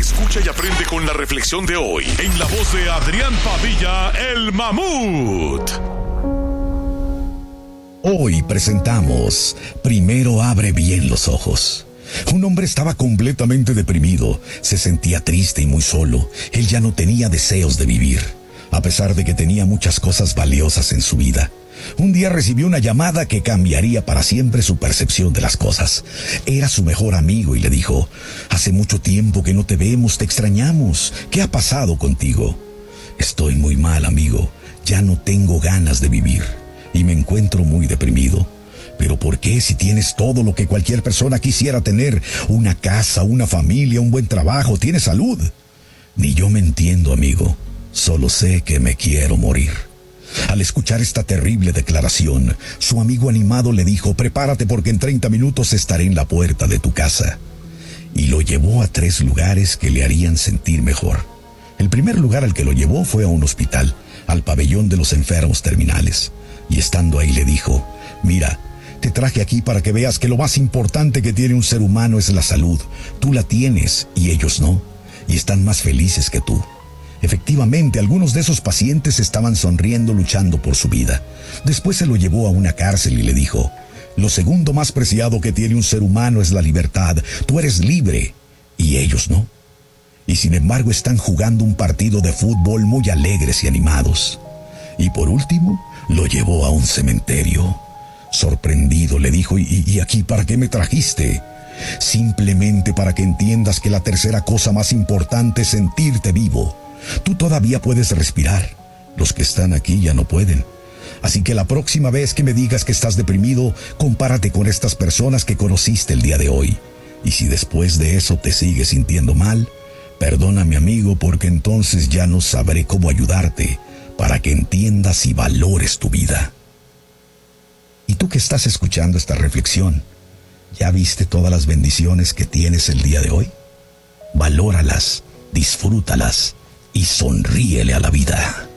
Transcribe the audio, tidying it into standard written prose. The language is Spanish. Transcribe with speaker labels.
Speaker 1: Escucha y aprende con la reflexión de hoy en la voz de Adrián Padilla, el Mamut.
Speaker 2: Hoy presentamos Primero abre bien los ojos. Un hombre estaba completamente deprimido, se sentía triste y muy solo. Él ya no tenía deseos de vivir, a pesar de que tenía muchas cosas valiosas en su vida. Un día recibió una llamada que cambiaría para siempre su percepción de las cosas. Era su mejor amigo y le dijo: hace mucho tiempo que no te vemos, te extrañamos. ¿Qué ha pasado contigo? Estoy muy mal, amigo. Ya no tengo ganas de vivir y me encuentro muy deprimido. ¿Pero por qué, si tienes todo lo que cualquier persona quisiera tener? Una casa, una familia, un buen trabajo, tienes salud. Ni yo me entiendo, amigo. Solo sé que me quiero morir. Al escuchar esta terrible declaración, su amigo animado le dijo: prepárate porque en 30 minutos estaré en la puerta de tu casa. Y lo llevó a 3 lugares que le harían sentir mejor. El primer lugar al que lo llevó fue a un hospital, al pabellón de los enfermos terminales. Y estando ahí le dijo: mira, te traje aquí para que veas que lo más importante que tiene un ser humano es la salud. Tú la tienes y ellos no, y están más felices que tú. Efectivamente, algunos de esos pacientes estaban sonriendo, luchando por su vida. Después se lo llevó a una cárcel y le dijo: lo segundo más preciado que tiene un ser humano es la libertad. Tú eres libre y ellos no. Y sin embargo están jugando un partido de fútbol muy alegres y animados. Y por último, lo llevó a un cementerio. Sorprendido le dijo: ¿Y aquí para qué me trajiste? Simplemente para que entiendas que la tercera cosa más importante es sentirte vivo. Tú todavía puedes respirar. Los que están aquí ya no pueden. Así que la próxima vez que me digas que estás deprimido, compárate con estas personas que conociste el día de hoy. Y si después de eso te sigues sintiendo mal, perdóname, amigo, porque entonces ya no sabré cómo ayudarte para que entiendas y valores tu vida. Y tú que estás escuchando esta reflexión, ¿ya viste todas las bendiciones que tienes el día de hoy? Valóralas, disfrútalas y sonríele a la vida.